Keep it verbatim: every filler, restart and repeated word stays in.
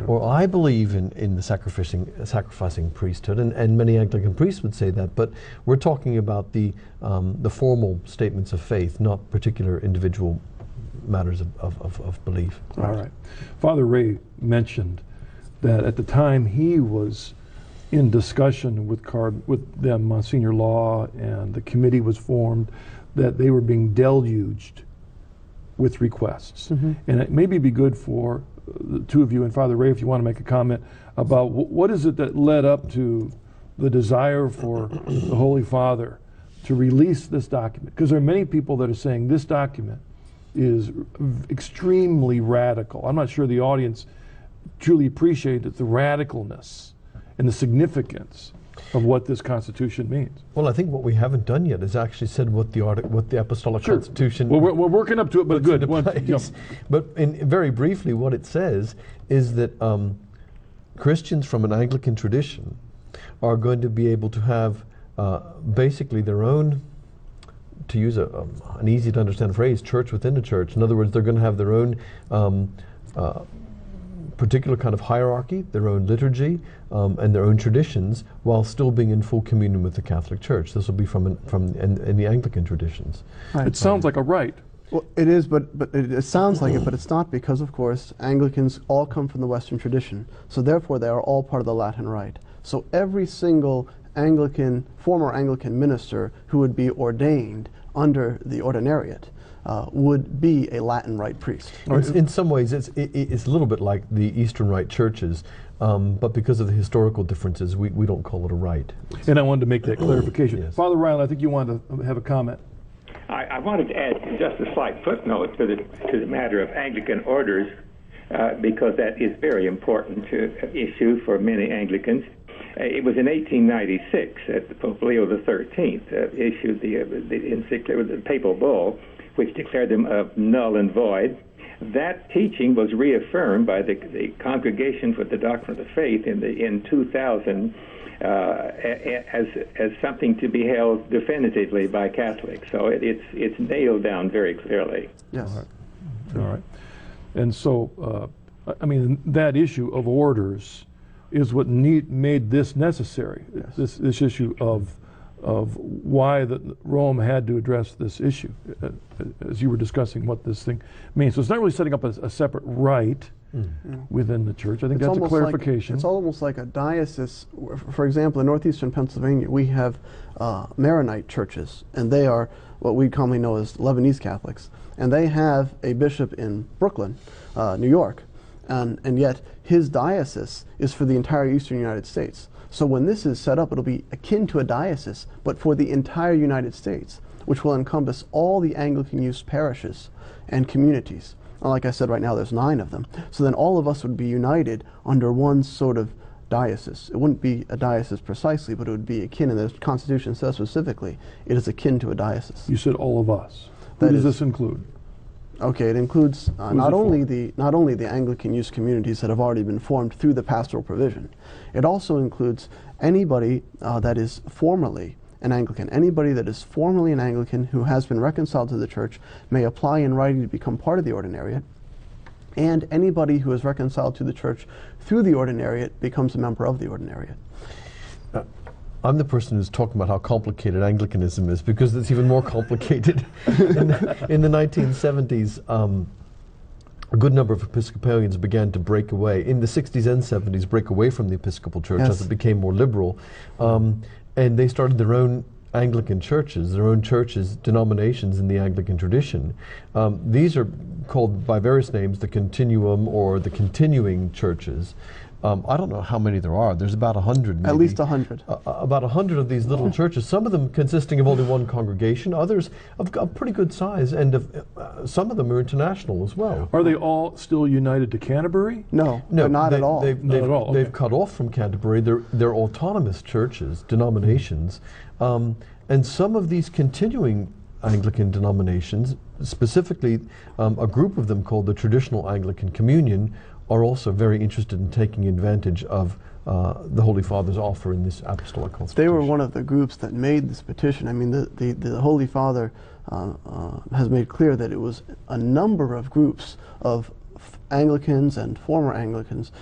or I believe in, in the sacrificing, sacrificing priesthood, and, and many Anglican priests would say that, but we're talking about the, um, the formal statements of faith, not particular individual matters of, of, of, of belief. All right. Father Ray mentioned that at the time he was in discussion with Card with them, Monsignor Law, and the committee was formed, that they were being deluged with requests. Mm-hmm. And it maybe be good for the two of you and Father Ray, if you want to make a comment about w what is it that led up to the desire for the Holy Father to release this document? Because there are many people that are saying this document is extremely radical. I'm not sure the audience truly appreciated the radicalness and the significance of what this Constitution means. Well, I think what we haven't done yet is actually said what the artic what the Apostolic Sure. Constitution. Well, we're, we're working up to it, but good. One, yeah. But in, very briefly, what it says is that um, Christians from an Anglican tradition are going to be able to have uh, basically their own, to use a, um, an easy to understand phrase, church within the church. In other words, they're going to have their own um, uh, particular kind of hierarchy, their own liturgy, um, and their own traditions, while still being in full communion with the Catholic Church. This will be from an, from in, in the Anglican traditions. Right. It sounds um, like a right. Well, it is, but but it, it sounds like it, but it's not, because of course Anglicans all come from the Western tradition, so therefore they are all part of the Latin Rite. So every single Anglican, former Anglican minister who would be ordained under the ordinariate uh, would be a Latin Rite priest. It's, in some ways, it's it, it's a little bit like the Eastern Rite churches, um, but because of the historical differences, we we don't call it a rite. And I wanted to make that clarification. Yes. Father Ryle, I think you wanted to have a comment. I, I wanted to add just a slight footnote to the to the matter of Anglican orders, uh, because that is very important to issue for many Anglicans. Uh, it was in eighteen ninety-six that Pope Leo the thirteenth uh, issued the, uh, the encyclical, the papal bull, which declared them uh, null and void. That teaching was reaffirmed by the, the Congregation for the Doctrine of the Faith in the in two thousand. Uh, as as something to be held definitively by Catholics. So it, it's it's nailed down very clearly. Yes. All right. All right. And so, uh, I mean, that issue of orders is what need, made this necessary. Yes. This this issue of of why the, Rome had to address this issue, uh, as you were discussing what this thing means. So it's not really setting up a, a separate rite Mm. within the church. I think it's that's a clarification. Like, it's almost like a diocese. For example, in northeastern Pennsylvania, we have uh, Maronite churches, and they are what we commonly know as Lebanese Catholics. And they have a bishop in Brooklyn, uh, New York, and, and yet his diocese is for the entire eastern United States. So when this is set up, it'll be akin to a diocese, but for the entire United States, which will encompass all the Anglican use parishes and communities. Like I said, right now there's nine of them. So then all of us would be united under one sort of diocese. It wouldn't be a diocese precisely, but it would be akin, and the Constitution says specifically, it is akin to a diocese. You said all of us. Who That does is, this include? Okay, it includes uh, not it only for? the not only the Anglican youth communities that have already been formed through the pastoral provision. It also includes anybody uh, that is formerly an Anglican. Anybody that is formerly an Anglican who has been reconciled to the Church may apply in writing to become part of the ordinariate, and anybody who is reconciled to the Church through the ordinariate becomes a member of the ordinariate. Uh, I'm the person who's talking about how complicated Anglicanism is, because it's even more complicated. in, the, in the nineteen seventies, um, a good number of Episcopalians began to break away, in the sixties and seventies, break away from the Episcopal Church Yes. as it became more liberal. Um, and they started their own Anglican churches, their own churches, denominations in the Anglican tradition. Um, these are called by various names the Continuum or the Continuing Churches. Um, I don't know how many there are. There's about a hundred. At least a hundred. Uh, about a hundred of these little churches. Some of them consisting of only one congregation. Others of, of pretty good size, and of, uh, some of them are international as well. Are they all still united to Canterbury? No, No, but not they, at all. They've, Not they've, at all, okay. they've cut off from Canterbury. They're, they're autonomous churches, denominations, um, and some of these continuing Anglican denominations, specifically um, a group of them called the Traditional Anglican Communion, are also very interested in taking advantage of uh, the Holy Father's offer in this apostolic constitution. They were one of the groups that made this petition. I mean, the, the, the Holy Father uh, uh, has made clear that it was a number of groups of Anglicans and former Anglicans